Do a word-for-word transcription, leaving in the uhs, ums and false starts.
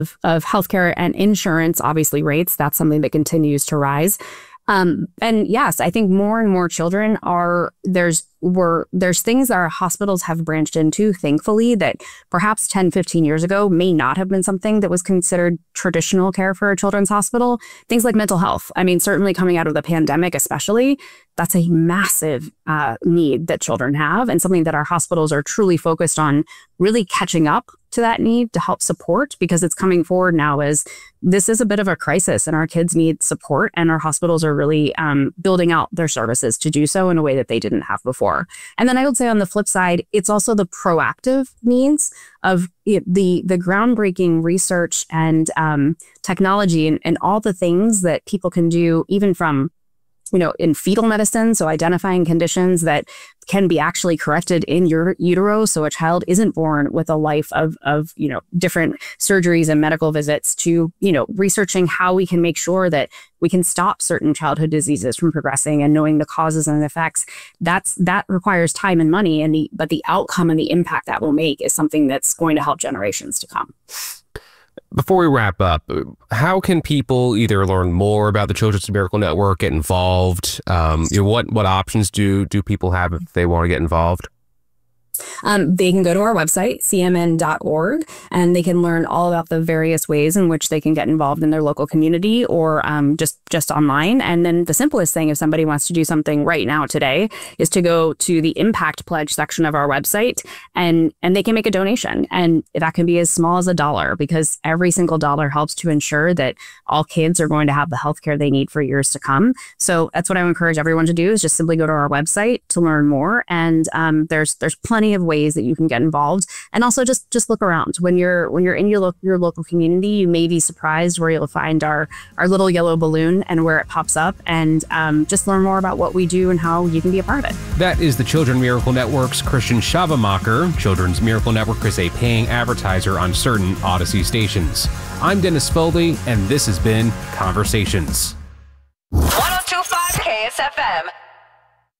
of, of healthcare and insurance, obviously rates. That's something that continues to rise. Um, and yes, I think more and more children are, there's, were, there's things that our hospitals have branched into, thankfully, that perhaps ten, fifteen years ago may not have been something that was considered traditional care for a children's hospital. Things like mental health. I mean, certainly coming out of the pandemic, especially, that's a massive uh, need that children have, and something that our hospitals are truly focused on really catching up to that need to help support, because it's coming forward now as this is a bit of a crisis and our kids need support, and our hospitals are really um, building out their services to do so in a way that they didn't have before. And then I would say on the flip side, it's also the proactive means of it, the the groundbreaking research and um, technology and, and all the things that people can do, even from you know, in fetal medicine, so identifying conditions that can be actually corrected in your utero, so a child isn't born with a life of, of, you know, different surgeries and medical visits, to, you know, researching how we can make sure that we can stop certain childhood diseases from progressing, and knowing the causes and the effects. That's, that requires time and money, and the, but the outcome and the impact that will make is something that's going to help generations to come. Before we wrap up, how can people either learn more about the Children's Miracle Network, get involved? Um, you know, what what options do do people have if they want to get involved? Um, they can go to our website, c m n dot org, and they can learn all about the various ways in which they can get involved in their local community, or um, just, just online. And then the simplest thing, if somebody wants to do something right now today, is to go to the Impact Pledge section of our website, and, and they can make a donation. And that can be as small as a dollar, because every single dollar helps to ensure that all kids are going to have the healthcare they need for years to come. So that's what I would encourage everyone to do, is just simply go to our website to learn more. And um, there's there's plenty of ways that you can get involved, and also just just look around. When you're when you're in your lo your local community, you may be surprised where you'll find our our little yellow balloon and where it pops up, and um, just learn more about what we do and how you can be a part of it. That is the Children's Miracle Network's Christian Shavamacher. Children's Miracle Network is a paying advertiser on certain Odyssey stations. I'm Dennis Foley, and this has been Conversations. one oh two point five K S F M.